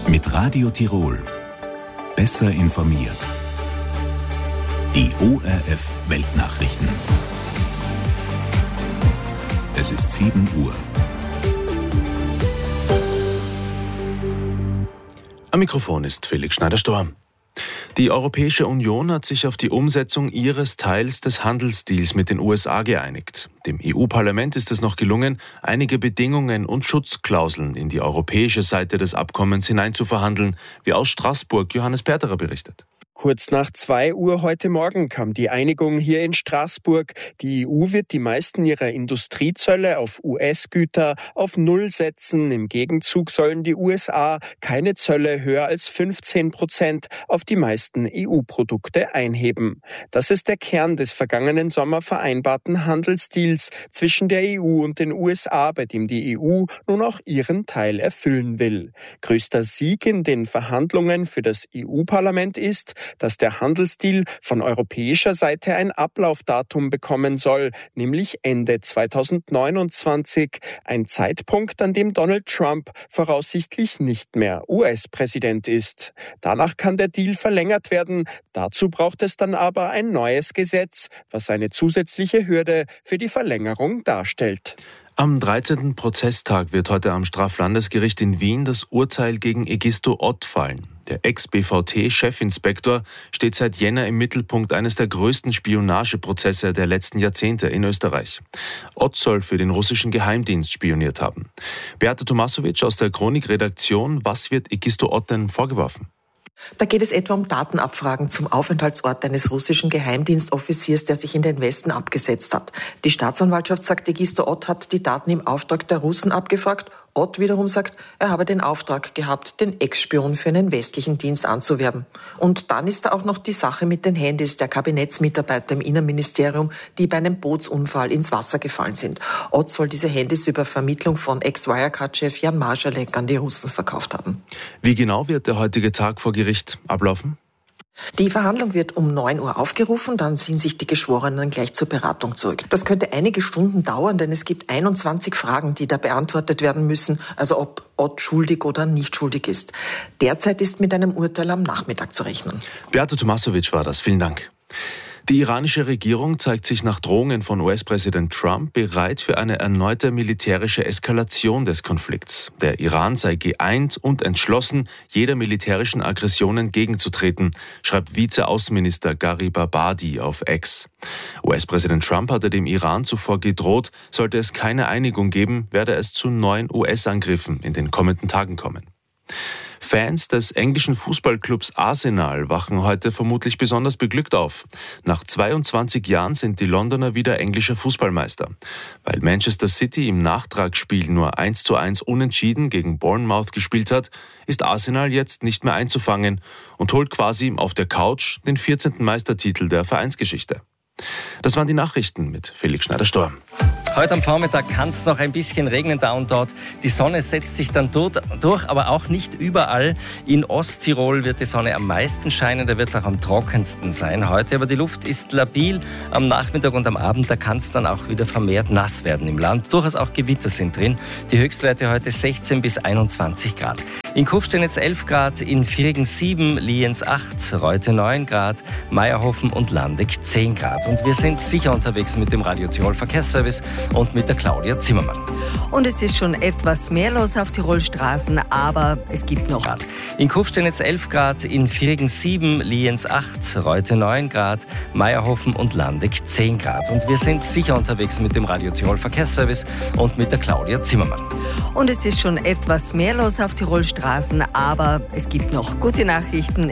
Mit Radio Tirol. Besser informiert. Die ORF Weltnachrichten. Es ist 7 Uhr. Am Mikrofon ist Felix Schneider-Storm. Die Europäische Union hat sich auf die Umsetzung ihres Teils des Handelsdeals mit den USA geeinigt. Dem EU-Parlament ist es noch gelungen, einige Bedingungen und Schutzklauseln in die europäische Seite des Abkommens hineinzuverhandeln, wie aus Straßburg Johannes Perterer berichtet. Kurz nach 2 Uhr heute Morgen kam die Einigung hier in Straßburg. Die EU wird die meisten ihrer Industriezölle auf US-Güter auf Null setzen. Im Gegenzug sollen die USA keine Zölle höher als 15% auf die meisten EU-Produkte einheben. Das ist der Kern des vergangenen Sommer vereinbarten Handelsdeals zwischen der EU und den USA, bei dem die EU nun auch ihren Teil erfüllen will. Größter Sieg in den Verhandlungen für das EU-Parlament ist, dass der Handelsdeal von europäischer Seite ein Ablaufdatum bekommen soll, nämlich Ende 2029, ein Zeitpunkt, an dem Donald Trump voraussichtlich nicht mehr US-Präsident ist. Danach kann der Deal verlängert werden, dazu braucht es dann aber ein neues Gesetz, was eine zusätzliche Hürde für die Verlängerung darstellt. Am 13. Prozesstag wird heute am Straflandesgericht in Wien das Urteil gegen Egisto Ott fallen. Der Ex-BVT-Chefinspektor steht seit Jänner im Mittelpunkt eines der größten Spionageprozesse der letzten Jahrzehnte in Österreich. Ott soll für den russischen Geheimdienst spioniert haben. Beate Tomasovic aus der Chronik-Redaktion, was wird Egisto Ott denn vorgeworfen? Da geht es etwa um Datenabfragen zum Aufenthaltsort eines russischen Geheimdienstoffiziers, der sich in den Westen abgesetzt hat. Die Staatsanwaltschaft sagt, Egisto Ott hat die Daten im Auftrag der Russen abgefragt. Ott wiederum sagt, er habe den Auftrag gehabt, den Ex-Spion für einen westlichen Dienst anzuwerben. Und dann ist da auch noch die Sache mit den Handys der Kabinettsmitarbeiter im Innenministerium, die bei einem Bootsunfall ins Wasser gefallen sind. Ott soll diese Handys über Vermittlung von Ex-Wirecard-Chef Jan Marschalek an die Russen verkauft haben. Wie genau wird der heutige Tag vor Gericht ablaufen? Die Verhandlung wird um 9 Uhr aufgerufen, dann ziehen sich die Geschworenen gleich zur Beratung zurück. Das könnte einige Stunden dauern, denn es gibt 21 Fragen, die da beantwortet werden müssen, also ob Ott schuldig oder nicht schuldig ist. Derzeit ist mit einem Urteil am Nachmittag zu rechnen. Beate Tomasovic war das. Vielen Dank. Die iranische Regierung zeigt sich nach Drohungen von US-Präsident Trump bereit für eine erneute militärische Eskalation des Konflikts. Der Iran sei geeint und entschlossen, jeder militärischen Aggression entgegenzutreten, schreibt Vize-Außenminister Gharib Abadi auf X. US-Präsident Trump hatte dem Iran zuvor gedroht, sollte es keine Einigung geben, werde es zu neuen US-Angriffen in den kommenden Tagen kommen. Fans des englischen Fußballclubs Arsenal wachen heute vermutlich besonders beglückt auf. Nach 22 Jahren sind die Londoner wieder englischer Fußballmeister. Weil Manchester City im Nachtragsspiel nur 1:1 unentschieden gegen Bournemouth gespielt hat, ist Arsenal jetzt nicht mehr einzufangen und holt quasi auf der Couch den 14. Meistertitel der Vereinsgeschichte. Das waren die Nachrichten mit Felix Schneider-Storm. Heute am Vormittag kann es noch ein bisschen regnen da und dort. Die Sonne setzt sich dann durch, aber auch nicht überall. In Osttirol wird die Sonne am meisten scheinen, da wird es auch am trockensten sein heute. Aber die Luft ist labil. Am Nachmittag und am Abend, da kann es dann auch wieder vermehrt nass werden im Land. Durchaus auch Gewitter sind drin. Die Höchstwerte heute 16 bis 21 Grad. In Kufstein 11 Grad, in Virigen 7, Lienz 8, Reute 9 Grad, Meierhofen und Landeck 10 Grad. Und wir sind sicher unterwegs mit dem Radio Tirol Verkehrsservice und mit der Claudia Zimmermann. Und es ist schon etwas mehr los auf Tirolstraßen, aber es gibt noch. In Kufstein 11 Grad, in Virigen 7, Lienz 8, Reute 9 Grad, Meierhofen und Landeck 10 Grad. Und wir sind sicher unterwegs mit dem Radio Tirol Verkehrsservice und mit der Claudia Zimmermann. Und es ist schon etwas mehr los auf Tirolstraßen, aber es gibt noch gute Nachrichten.